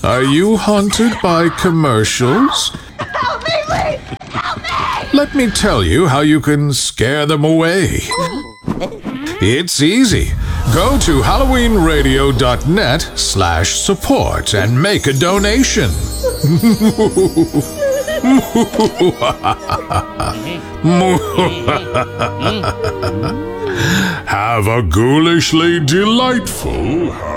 Are you haunted by commercials? Help me, please! Help me! Let me tell you how you can scare them away. It's easy. Go to halloweenradio.net/support and make a donation. Have a ghoulishly delightful